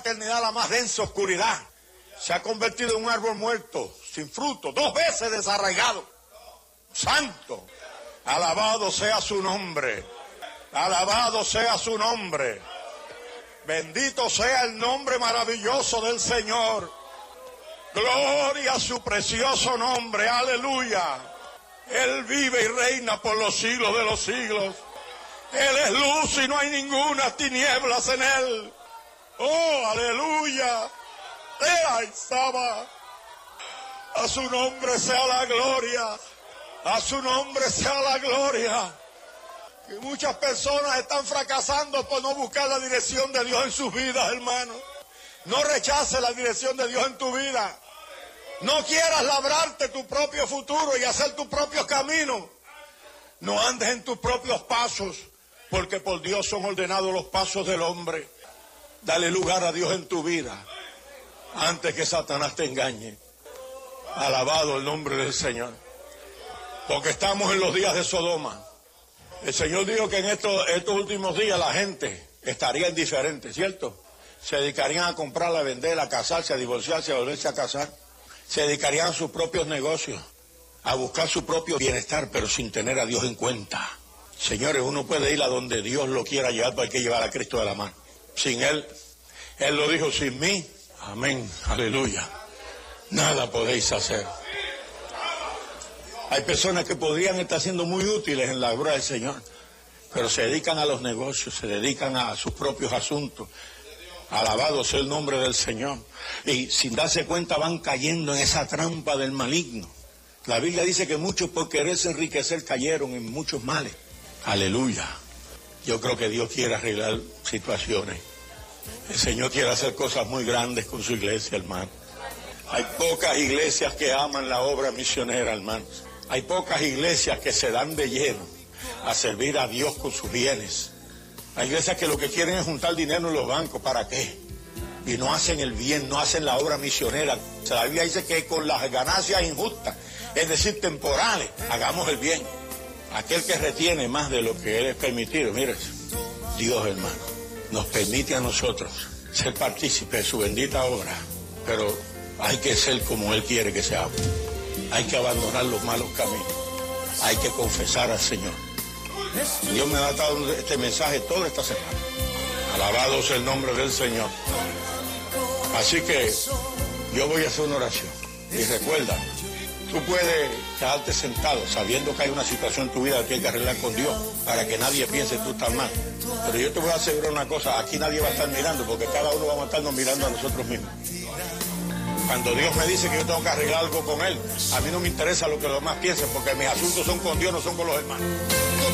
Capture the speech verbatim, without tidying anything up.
eternidad a la más densa oscuridad. Se ha convertido en un árbol muerto, sin fruto, dos veces desarraigado. Santo, alabado sea su nombre, alabado sea su nombre. Bendito sea el nombre maravilloso del Señor. Gloria a su precioso nombre, aleluya. Él vive y reina por los siglos de los siglos. Él es luz y no hay ninguna tinieblas en él. Oh, aleluya. Ea y Saba. A su nombre sea la gloria. A su nombre sea la gloria. Que muchas personas están fracasando por no buscar la dirección de Dios en sus vidas, hermano. No rechaces la dirección de Dios en tu vida. No quieras labrarte tu propio futuro y hacer tu propio camino. No andes en tus propios pasos, porque por Dios son ordenados los pasos del hombre. Dale lugar a Dios en tu vida, antes que Satanás te engañe. Alabado el nombre del Señor. Porque estamos en los días de Sodoma. El Señor dijo que en estos, estos últimos días la gente estaría indiferente, ¿cierto? Se dedicarían a comprar, a vender, a casarse, a divorciarse, a volverse a casar. Se dedicarían a sus propios negocios, a buscar su propio bienestar, pero sin tener a Dios en cuenta. Señores, uno puede ir a donde Dios lo quiera llevar, pero hay que llevar a Cristo de la mano. Sin Él, Él lo dijo, sin mí, amén, aleluya, nada podéis hacer. Hay personas que podrían estar siendo muy útiles en la obra del Señor, pero se dedican a los negocios, se dedican a sus propios asuntos. Alabado sea el nombre del Señor. Y sin darse cuenta van cayendo en esa trampa del maligno. La Biblia dice que muchos por quererse enriquecer cayeron en muchos males. Aleluya. Yo creo que Dios quiere arreglar situaciones. El Señor quiere hacer cosas muy grandes con su iglesia, hermano. Hay pocas iglesias que aman la obra misionera, hermanos. Hay pocas iglesias que se dan de lleno a servir a Dios con sus bienes. Hay iglesias que lo que quieren es juntar dinero en los bancos. ¿Para qué? Y no hacen el bien, no hacen la obra misionera. O sea, la Biblia dice que con las ganancias injustas, es decir, temporales, hagamos el bien. Aquel que retiene más de lo que Él es permitido, mire, Dios, hermano, nos permite a nosotros ser partícipes de su bendita obra, pero hay que ser como Él quiere que seamos. Hay que abandonar los malos caminos. Hay que confesar al Señor. Dios me ha dado este mensaje toda esta semana. Alabado sea el nombre del Señor. Así que yo voy a hacer una oración. Y recuerda, tú puedes quedarte sentado sabiendo que hay una situación en tu vida que tienes que arreglar con Dios para que nadie piense que tú estás mal. Pero yo te voy a asegurar una cosa, aquí nadie va a estar mirando porque cada uno vamos a estarnos mirando a nosotros mismos. Cuando Dios me dice que yo tengo que arreglar algo con Él, a mí no me interesa lo que los demás piensen porque mis asuntos son con Dios, no son con los hermanos.